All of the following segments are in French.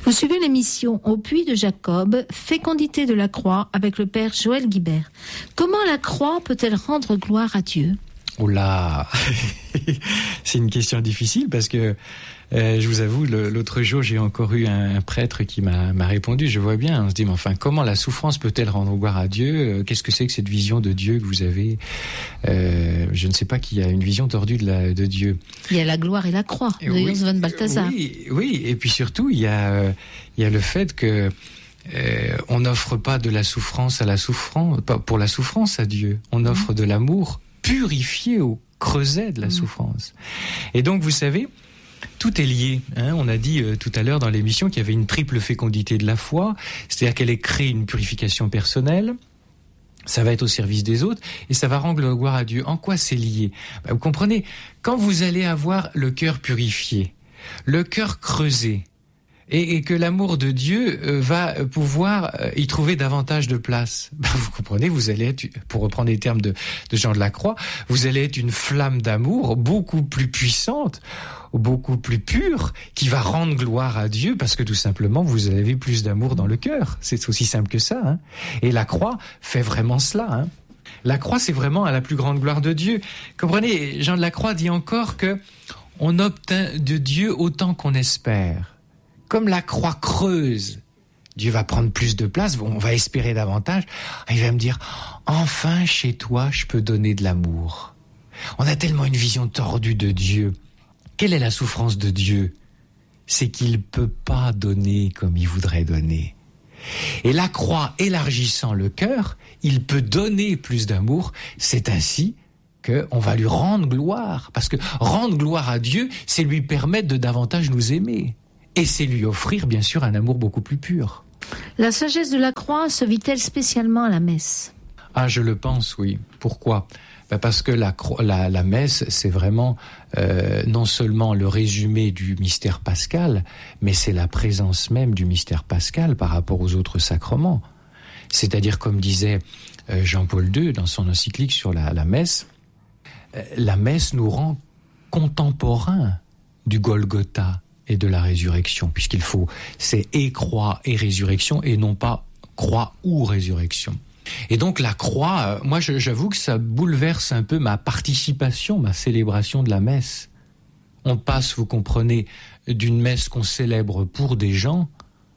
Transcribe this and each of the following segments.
Vous suivez l'émission Au Puits de Jacob, fécondité de la croix avec le père Joël Guibert. Comment la croix peut-elle rendre gloire à Dieu ? Oh là, c'est une question difficile parce que je vous avoue, l'autre jour, j'ai encore eu un prêtre qui m'a répondu. Je vois bien, on se dit, mais enfin, comment la souffrance peut-elle rendre gloire à Dieu ? Qu'est-ce que c'est que cette vision de Dieu que vous avez ? Je ne sais pas qui a une vision tordue de Dieu. Il y a la gloire et la croix, de Urs von Balthasar. Oui, et puis surtout, il y a le fait que on n'offre pas de la souffrance à la souffrance, pas pour la souffrance à Dieu. On offre de l'amour purifié au creuset de la souffrance. Et donc, vous savez, tout est lié. On a dit tout à l'heure dans l'émission qu'il y avait une triple fécondité de la foi, c'est-à-dire qu'elle est créée une purification personnelle, ça va être au service des autres, et ça va rendre gloire à Dieu. En quoi c'est lié ? Vous comprenez, quand vous allez avoir le cœur purifié, le cœur creusé, et que l'amour de Dieu va pouvoir y trouver davantage de place. Vous comprenez, vous allez être, pour reprendre les termes de Jean de la Croix, vous allez être une flamme d'amour beaucoup plus puissante, beaucoup plus pure, qui va rendre gloire à Dieu, parce que tout simplement, vous avez plus d'amour dans le cœur. C'est aussi simple que ça. Et la croix fait vraiment cela. La croix, c'est vraiment à la plus grande gloire de Dieu. Comprenez, Jean de la Croix dit encore que on obtient de Dieu autant qu'on espère. Comme la croix creuse, Dieu va prendre plus de place, on va espérer davantage. Il va me dire, enfin chez toi, je peux donner de l'amour. On a tellement une vision tordue de Dieu. Quelle est la souffrance de Dieu ? C'est qu'il ne peut pas donner comme il voudrait donner. Et la croix élargissant le cœur, il peut donner plus d'amour. C'est ainsi qu'on va lui rendre gloire. Parce que rendre gloire à Dieu, c'est lui permettre de davantage nous aimer. Et c'est lui offrir, bien sûr, un amour beaucoup plus pur. La sagesse de la croix se vit-elle spécialement à la messe ? Ah, je le pense, oui. Pourquoi ? Parce que la messe, c'est vraiment non seulement le résumé du mystère pascal, mais c'est la présence même du mystère pascal par rapport aux autres sacrements. C'est-à-dire, comme disait Jean-Paul II dans son encyclique sur la messe nous rend contemporains du Golgotha et de la résurrection, puisqu'il faut, c'est et croix et résurrection, et non pas croix ou résurrection. Et donc la croix, moi j'avoue que ça bouleverse un peu ma participation, ma célébration de la messe. On passe, vous comprenez, d'une messe qu'on célèbre pour des gens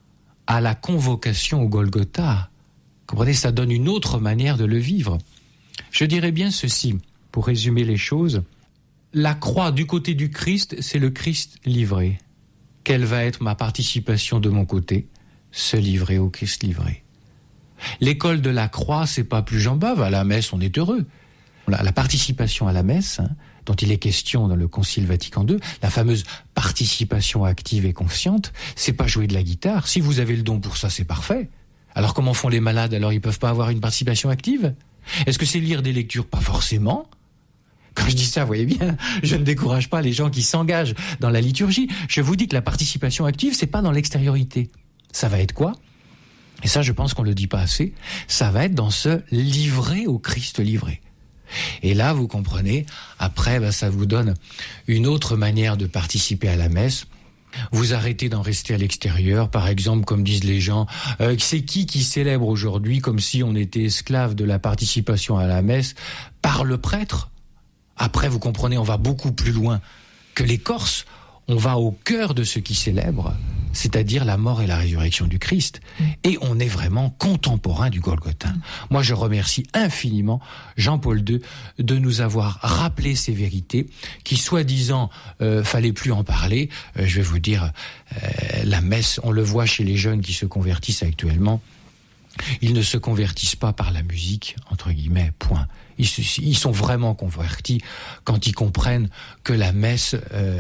à la convocation au Golgotha. Vous comprenez, ça donne une autre manière de le vivre. Je dirais bien ceci, pour résumer les choses, la croix du côté du Christ, c'est le Christ livré. Quelle va être ma participation de mon côté ? Se livrer au Christ livré. L'école de la croix, c'est pas plus Jean Bave. À la messe, on est heureux. La participation à la messe, dont il est question dans le Concile Vatican II, la fameuse participation active et consciente, c'est pas jouer de la guitare. Si vous avez le don pour ça, c'est parfait. Alors comment font les malades ? Alors ils peuvent pas avoir une participation active ? Est-ce que c'est lire des lectures ? Pas forcément. Quand je dis ça, vous voyez bien, je ne décourage pas les gens qui s'engagent dans la liturgie. Je vous dis que la participation active, c'est pas dans l'extériorité. Ça va être quoi ? Et ça, je pense qu'on le dit pas assez. Ça va être dans ce livrer au Christ livré. Et là, vous comprenez, après, ça vous donne une autre manière de participer à la messe. Vous arrêtez d'en rester à l'extérieur, par exemple, comme disent les gens, c'est qui célèbre aujourd'hui comme si on était esclave de la participation à la messe par le prêtre ? Après, vous comprenez, on va beaucoup plus loin que les Corses. On va au cœur de ce qui célèbre, c'est-à-dire la mort et la résurrection du Christ. Et on est vraiment contemporain du Golgotha. Moi, je remercie infiniment Jean-Paul II de nous avoir rappelé ces vérités qui, soi-disant, fallait plus en parler. Je vais vous dire, la messe, on le voit chez les jeunes qui se convertissent actuellement, ils ne se convertissent pas par la musique, entre guillemets, point. Ils sont vraiment convertis quand ils comprennent que la messe,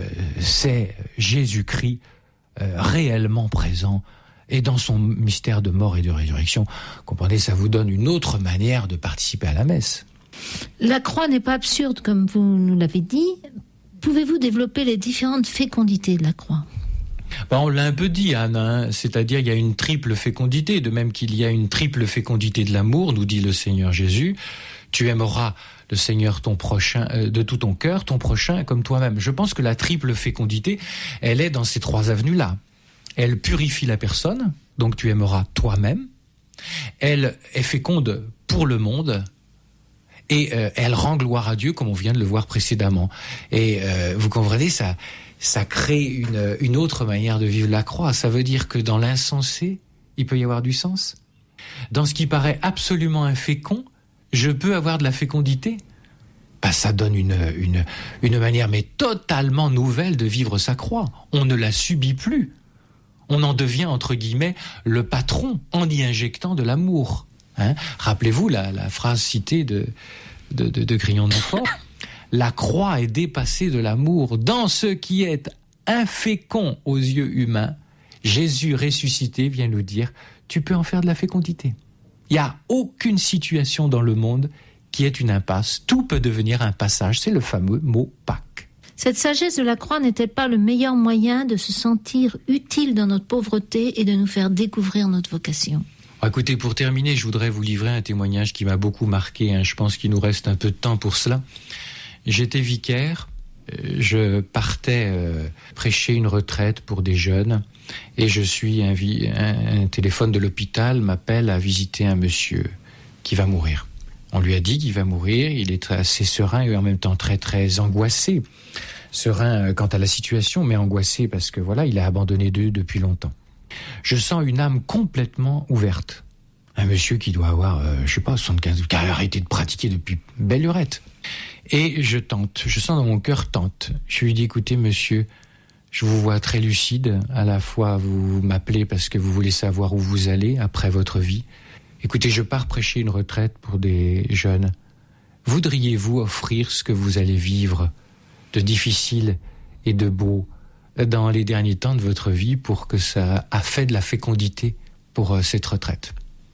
c'est Jésus-Christ réellement présent et dans son mystère de mort et de résurrection. Comprenez, ça vous donne une autre manière de participer à la messe. La croix n'est pas absurde, comme vous nous l'avez dit. Pouvez-vous développer les différentes fécondités de la croix ? On l'a un peu dit, Anne, c'est-à-dire il y a une triple fécondité, de même qu'il y a une triple fécondité de l'amour, nous dit le Seigneur Jésus. Tu aimeras le Seigneur ton prochain de tout ton cœur, ton prochain comme toi-même. Je pense que la triple fécondité, elle est dans ces trois avenues-là. Elle purifie la personne, donc tu aimeras toi-même. Elle est féconde pour le monde. Et elle rend gloire à Dieu, comme on vient de le voir précédemment. Et vous comprenez, ça crée une autre manière de vivre la croix. Ça veut dire que dans l'insensé, il peut y avoir du sens. Dans ce qui paraît absolument infécond, je peux avoir de la fécondité. Ça donne une manière mais totalement nouvelle de vivre sa croix. On ne la subit plus. On en devient, entre guillemets, le patron en y injectant de l'amour. Rappelez-vous la phrase citée de Grignon-de-Montfort. La croix est dépassée de l'amour. Dans ce qui est infécond aux yeux humains, Jésus ressuscité vient nous dire, tu peux en faire de la fécondité. Il n'y a aucune situation dans le monde qui est une impasse. Tout peut devenir un passage. C'est le fameux mot Pâques. Cette sagesse de la croix n'est-elle pas le meilleur moyen de se sentir utile dans notre pauvreté et de nous faire découvrir notre vocation ? Écoutez, pour terminer, je voudrais vous livrer un témoignage qui m'a beaucoup marqué. Je pense qu'il nous reste un peu de temps pour cela. J'étais vicaire, je partais prêcher une retraite pour des jeunes et je suis un téléphone de l'hôpital m'appelle à visiter un monsieur qui va mourir. On lui a dit qu'il va mourir, il est assez serein et en même temps très très angoissé. Serein quant à la situation, mais angoissé parce que voilà, il a abandonné Dieu depuis longtemps. Je sens une âme complètement ouverte. Un monsieur qui doit avoir, 75, qui a arrêté de pratiquer depuis belle lurette. Et je sens dans mon cœur tente. Je lui dis, écoutez monsieur, je vous vois très lucide, à la fois vous m'appelez parce que vous voulez savoir où vous allez après votre vie. Écoutez, je pars prêcher une retraite pour des jeunes. Voudriez-vous offrir ce que vous allez vivre de difficile et de beau dans les derniers temps de votre vie pour que ça a fait de la fécondité pour cette retraite ?